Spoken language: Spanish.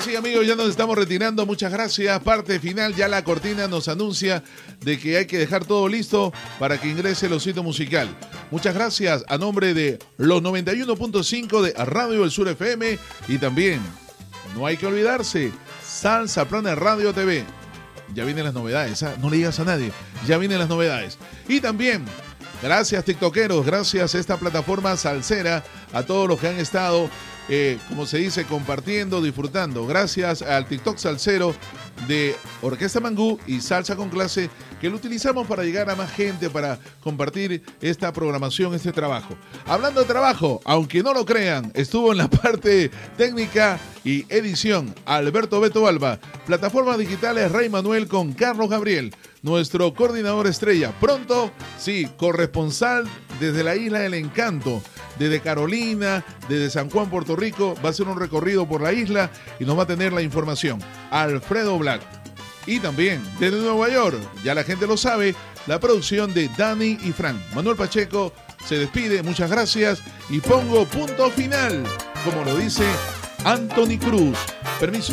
sí, amigos, ya nos estamos retirando. Muchas gracias. Parte final, ya la cortina nos anuncia de que hay que dejar todo listo para que ingrese el osito musical. Muchas gracias a nombre de los 91.5 de Radio del Sur FM y también, no hay que olvidarse, Salsa Planet Radio TV. Ya vienen las novedades, ¿eh? No le digas a nadie, ya vienen las novedades. Y también, gracias tiktokeros, gracias a esta plataforma salsera, a todos los que han estado, como se dice, compartiendo, disfrutando. Gracias al TikTok salsero de Orquesta Mangú y Salsa con Clase, que lo utilizamos para llegar a más gente, para compartir esta programación, este trabajo. Hablando de trabajo, aunque no lo crean, estuvo en la parte técnica y edición Alberto Beto Alba. Plataformas digitales Rey Manuel con Carlos Gabriel, nuestro coordinador estrella. Pronto, sí, corresponsal desde la Isla del Encanto, desde Carolina, desde San Juan, Puerto Rico. Va a hacer un recorrido por la isla y nos va a tener la información. Alfredo Black. Y también desde Nueva York, ya la gente lo sabe, la producción de Dani y Frank. Manuel Pacheco se despide, muchas gracias y pongo punto final, como lo dice Anthony Cruz. Permiso.